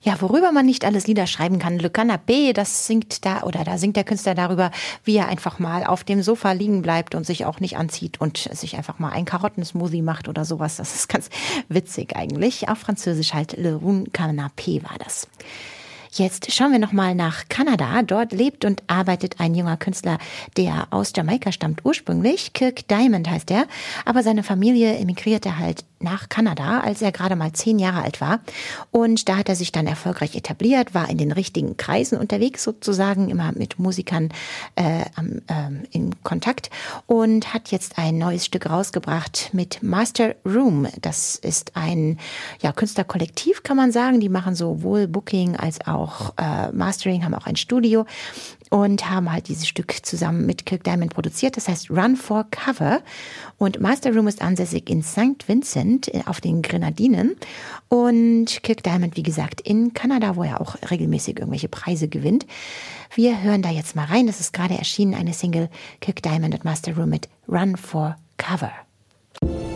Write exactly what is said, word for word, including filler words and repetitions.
Ja, worüber man nicht alles Lieder schreiben kann. Le Canapé, das singt da, oder da singt der Künstler darüber, wie er einfach mal auf dem Sofa liegen bleibt und sich auch nicht anzieht und sich einfach mal ein Karottensmoothie macht oder sowas. Das ist ganz witzig eigentlich. Auf Französisch halt Le Run Canapé war das. Jetzt schauen wir nochmal nach Kanada. Dort lebt und arbeitet ein junger Künstler, der aus Jamaika stammt ursprünglich. Kirk Diamond heißt er. Aber seine Familie emigrierte halt nach Kanada, als er gerade mal zehn Jahre alt war. Und da hat er sich dann erfolgreich etabliert, war in den richtigen Kreisen unterwegs sozusagen, immer mit Musikern äh, ähm, in Kontakt und hat jetzt ein neues Stück rausgebracht mit Master Room. Das ist ein ja, Künstlerkollektiv, kann man sagen. Die machen sowohl Booking als auch äh, Mastering, haben auch ein Studio und haben halt dieses Stück zusammen mit Kirk Diamond produziert. Das heißt Run for Cover. Und Master Room ist ansässig in Sankt Vincent auf den Grenadinen. Und Kirk Diamond, wie gesagt, in Kanada, wo er auch regelmäßig irgendwelche Preise gewinnt. Wir hören da jetzt mal rein. Das ist gerade erschienen, eine Single Kirk Diamond und Master Room mit Run for Cover.